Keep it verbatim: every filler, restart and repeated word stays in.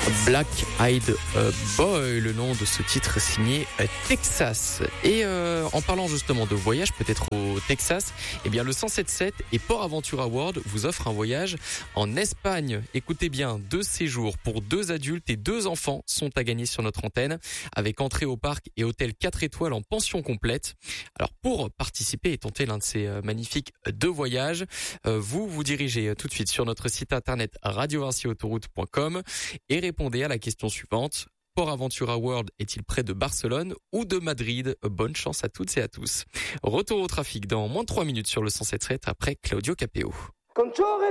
Black Eyed Boy, le nom de ce titre signé Texas. Et euh, en parlant justement de voyage, peut-être au Texas, eh bien le cent sept sept et Port Aventura World vous offrent un voyage en Espagne. Écoutez bien, deux séjours pour deux adultes et deux enfants sont à gagner sur notre antenne, avec entrée au parc et hôtel quatre étoiles en pension complète. Alors pour participer et tenter l'un de ces magnifiques deux voyages, euh, vous vous dirigez tout de suite sur notre site internet radio vinci autoroute point com et répondez à la question suivante. Port Aventura World est-il près de Barcelone ou de Madrid? Bonne chance à toutes et à tous. Retour au trafic dans moins de trois minutes sur le cent sept sept après Claudio Capéo.